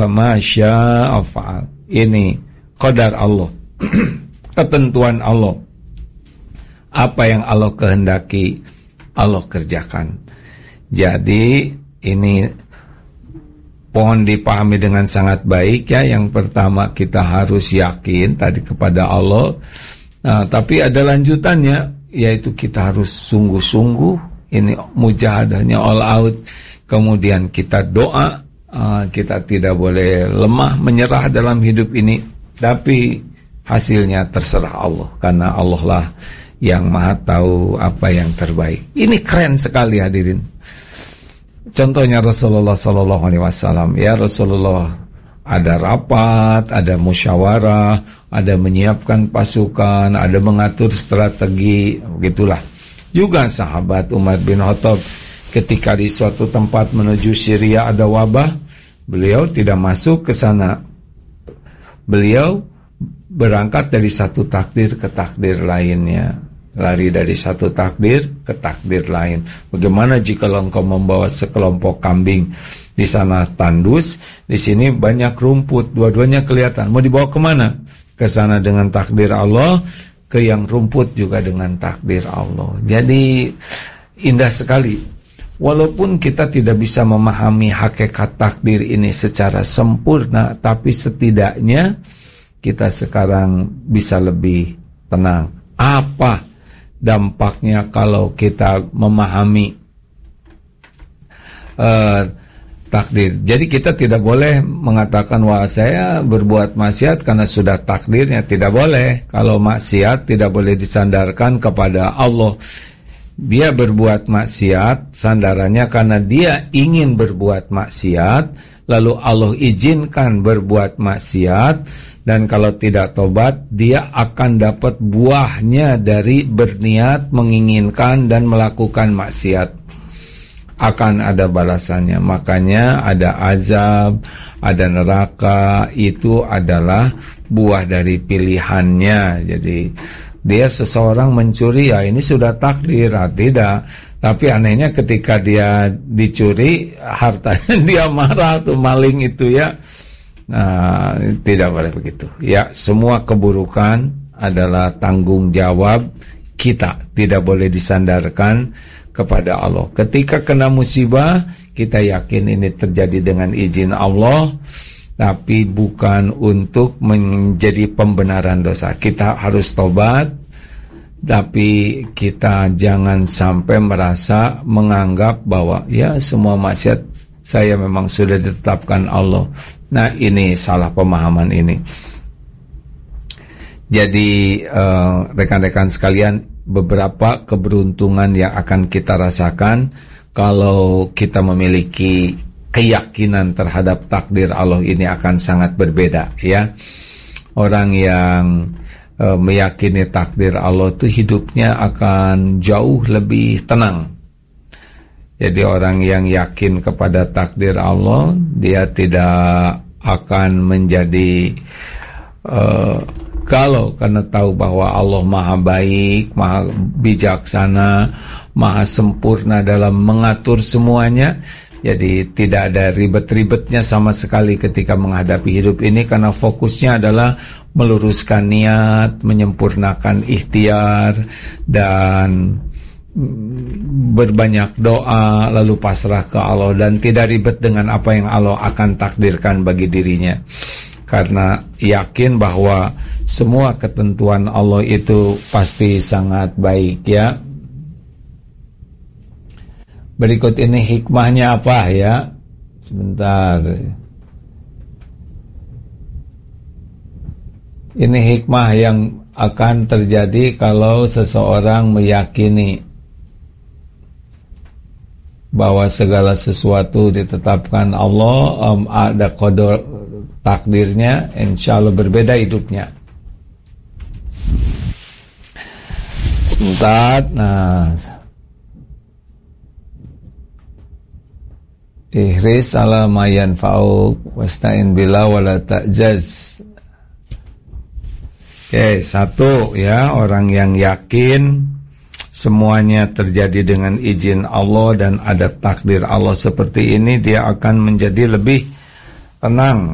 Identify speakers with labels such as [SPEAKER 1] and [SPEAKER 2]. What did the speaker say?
[SPEAKER 1] fama syaa fa'al. Ini qadar Allah. Ketentuan Allah. Apa yang Allah kehendaki, Allah kerjakan. Jadi ini pohon dipahami dengan sangat baik ya. Yang pertama kita harus yakin tadi kepada Allah. Nah, tapi ada lanjutannya, yaitu kita harus sungguh-sungguh. Ini mujahadahnya all out. Kemudian kita doa. Kita tidak boleh lemah menyerah dalam hidup ini. Tapi hasilnya terserah Allah. Karena Allah lah yang maha tahu apa yang terbaik. Ini keren sekali hadirin. Contohnya Rasulullah SAW. Ya, Rasulullah ada rapat, ada musyawarah, ada menyiapkan pasukan, ada mengatur strategi, begitulah. Juga sahabat Umar bin Khattab ketika di suatu tempat menuju Syria ada wabah, beliau tidak masuk ke sana. Beliau berangkat dari satu takdir ke takdir lainnya. Lari dari satu takdir ke takdir lain. Bagaimana jika engkau membawa sekelompok kambing, di sana tandus, di sini banyak rumput, dua-duanya kelihatan. Mau dibawa kemana? Ke sana dengan takdir Allah, ke yang rumput juga dengan takdir Allah. Jadi indah sekali. Walaupun kita tidak bisa memahami hakikat takdir ini secara sempurna, tapi setidaknya kita sekarang bisa lebih tenang. Apa dampaknya kalau kita memahami takdir? Jadi kita tidak boleh mengatakan wah saya berbuat maksiat karena sudah takdirnya. Tidak boleh. Kalau maksiat tidak boleh disandarkan kepada Allah. Dia berbuat maksiat sandarannya karena dia ingin berbuat maksiat, lalu Allah izinkan berbuat maksiat. Dan kalau tidak tobat, dia akan dapat buahnya dari berniat, menginginkan, dan melakukan maksiat. Akan ada balasannya. Makanya ada azab, ada neraka, itu adalah buah dari pilihannya. Jadi dia seseorang mencuri, ya ini sudah takdir, tidak. Tapi anehnya ketika dia dicuri, hartanya dia marah tuh maling itu ya. Nah, tidak boleh begitu. Ya, semua keburukan adalah tanggung jawab kita. Tidak boleh disandarkan kepada Allah. Ketika kena musibah, kita yakin ini terjadi dengan izin Allah, tapi bukan untuk menjadi pembenaran dosa. Kita harus tobat, tapi kita jangan sampai merasa menganggap bahwa ya semua maksiat saya memang sudah ditetapkan Allah. Nah, ini salah pemahaman ini. Jadi rekan-rekan sekalian, beberapa keberuntungan yang akan kita rasakan kalau kita memiliki keyakinan terhadap takdir Allah ini akan sangat berbeda ya. Orang yang meyakini takdir Allah itu hidupnya akan jauh lebih tenang. Jadi orang yang yakin kepada takdir Allah, dia tidak akan menjadi galau karena tahu bahwa Allah maha baik, maha bijaksana, maha sempurna dalam mengatur semuanya. Jadi tidak ada ribet-ribetnya sama sekali ketika menghadapi hidup ini, karena fokusnya adalah meluruskan niat, menyempurnakan ikhtiar, dan berbanyak doa, lalu pasrah ke Allah, dan tidak ribet dengan apa yang Allah akan takdirkan bagi dirinya, karena yakin bahwa semua ketentuan Allah itu pasti sangat baik ya. Berikut ini hikmahnya apa ya? Sebentar. Ini hikmah yang akan terjadi kalau seseorang meyakini bahwa segala sesuatu ditetapkan Allah, ada qadar takdirnya, insya Allah berbeda hidupnya. Sebentar, nah, ihris ala ma yanfa'uk wasta'in billah wala ta'jaz. Oke, satu ya, orang yang yakin semuanya terjadi dengan izin Allah dan ada takdir Allah seperti ini, dia akan menjadi lebih tenang.